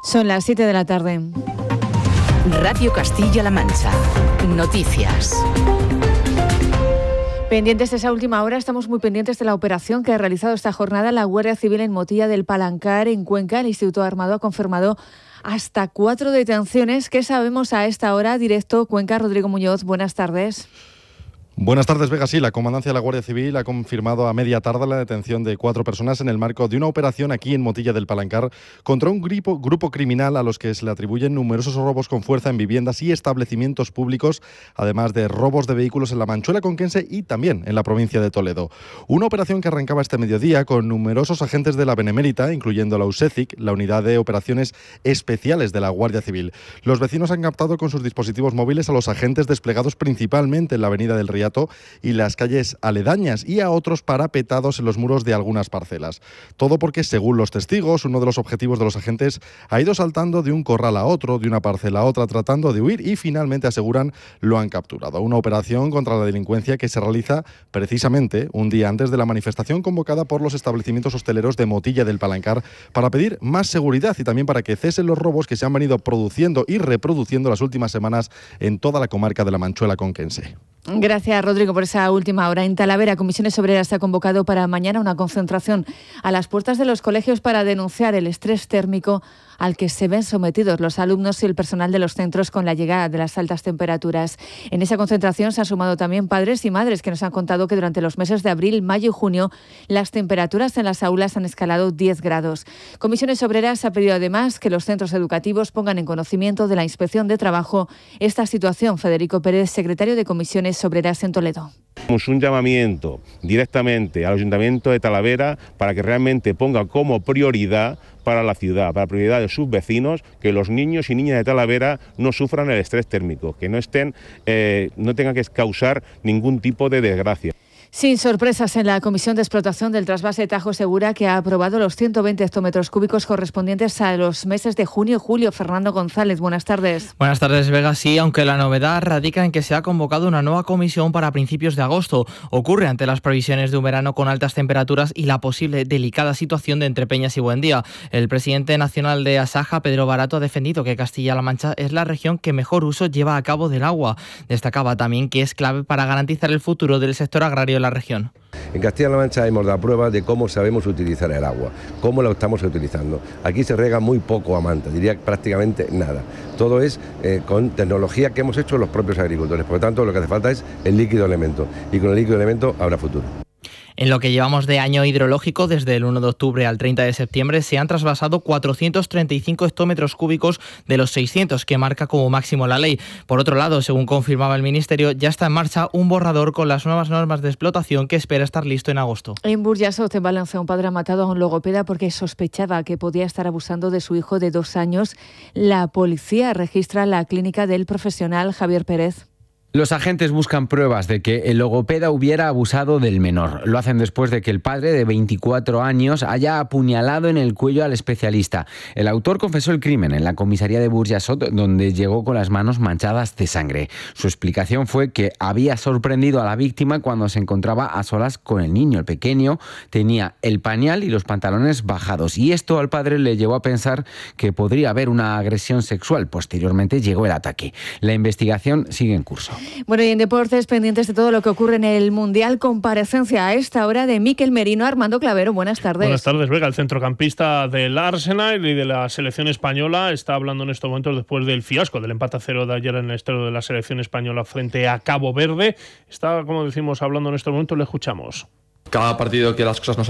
Son las 7 de la tarde. Radio Castilla-La Mancha. Noticias. Pendientes de esa última hora, estamos muy pendientes de la operación que ha realizado esta jornada la Guardia Civil en Motilla del Palancar, en Cuenca. El Instituto Armado ha confirmado hasta 4 detenciones. ¿Qué sabemos a esta hora? Directo Cuenca, Rodrigo Muñoz, buenas tardes. Buenas tardes, Vega. Sí, la Comandancia de la Guardia Civil ha confirmado a media tarde la detención de 4 personas en el marco de una operación aquí en Motilla del Palancar contra un grupo criminal a los que se le atribuyen numerosos robos con fuerza en viviendas y establecimientos públicos, además de robos de vehículos en la Manchuela conquense y también en la provincia de Toledo. Una operación que arrancaba este mediodía con numerosos agentes de la Benemérita, incluyendo la USECIC, la Unidad de Operaciones Especiales de la Guardia Civil. Los vecinos han captado con sus dispositivos móviles a los agentes desplegados principalmente en la avenida del Riato y las calles aledañas y a otros parapetados en los muros de algunas parcelas. Todo porque, según los testigos, uno de los objetivos de los agentes ha ido saltando de un corral a otro, de una parcela a otra, tratando de huir y finalmente, aseguran, lo han capturado. Una operación contra la delincuencia que se realiza precisamente un día antes de la manifestación convocada por los establecimientos hosteleros de Motilla del Palancar para pedir más seguridad y también para que cesen los robos que se han venido produciendo y reproduciendo las últimas semanas en toda la comarca de la Manchuela conquense. Gracias, Rodrigo, por esa última hora. En Talavera, Comisiones Obreras se ha convocado para mañana una concentración a las puertas de los colegios para denunciar el estrés térmico al que se ven sometidos los alumnos y el personal de los centros con la llegada de las altas temperaturas. En esa concentración se han sumado también padres y madres que nos han contado que durante los meses de abril, mayo y junio las temperaturas en las aulas han escalado 10 grados. Comisiones Obreras ha pedido además que los centros educativos pongan en conocimiento de la Inspección de Trabajo esta situación. Federico Pérez, secretario de Comisiones Obreras en Toledo. Hacemos un llamamiento directamente al Ayuntamiento de Talavera para que realmente ponga como prioridad para la ciudad, para la prioridad de sus vecinos, que los niños y niñas de Talavera no sufran el estrés térmico, que no tengan que causar ningún tipo de desgracia. Sin sorpresas en la Comisión de Explotación del Trasvase Tajo Segura, que ha aprobado los 120 hectómetros cúbicos correspondientes a los meses de junio y julio. Fernando González, buenas tardes. Buenas tardes, Vega. Sí, aunque la novedad radica en que se ha convocado una nueva comisión para principios de agosto. Ocurre ante las previsiones de un verano con altas temperaturas y la posible delicada situación de Entrepeñas y Buendía. El presidente nacional de Asaja, Pedro Barato, ha defendido que Castilla-La Mancha es la región que mejor uso lleva a cabo del agua. Destacaba también que es clave para garantizar el futuro del sector agrario la región. En Castilla-La Mancha hemos dado pruebas de cómo sabemos utilizar el agua, cómo la estamos utilizando. Aquí se riega muy poco a manta, diría prácticamente nada. Todo es con tecnología que hemos hecho los propios agricultores. Por lo tanto, lo que hace falta es el líquido elemento y con el líquido elemento habrá futuro. En lo que llevamos de año hidrológico, desde el 1 de octubre al 30 de septiembre, se han trasvasado 435 hectómetros cúbicos de los 600 que marca como máximo la ley. Por otro lado, según confirmaba el Ministerio, ya está en marcha un borrador con las nuevas normas de explotación que espera estar listo en agosto. En Burjasot, en Valencia, un padre ha matado a un logopeda porque sospechaba que podía estar abusando de su hijo de 2 años. La policía registra la clínica del profesional Javier Pérez. Los agentes buscan pruebas de que el logopeda hubiera abusado del menor. Lo hacen después de que el padre, de 24 años, haya apuñalado en el cuello al especialista. El autor confesó el crimen en la comisaría de Burjasot, donde llegó con las manos manchadas de sangre. Su explicación fue que había sorprendido a la víctima cuando se encontraba a solas con el niño. El pequeño tenía el pañal y los pantalones bajados, y esto al padre le llevó a pensar que podría haber una agresión sexual. Posteriormente llegó el ataque. La investigación sigue en curso. Bueno, y en deportes, pendientes de todo lo que ocurre en el Mundial, comparecencia a esta hora de Mikel Merino. Armando Clavero, buenas tardes. Buenas tardes, Vega. El centrocampista del Arsenal y de la selección española está hablando en estos momentos después del fiasco del empate a 0 de ayer en el estadio de la selección española frente a Cabo Verde. Está, como decimos, hablando en estos momentos, le escuchamos. Cada partido que las cosas no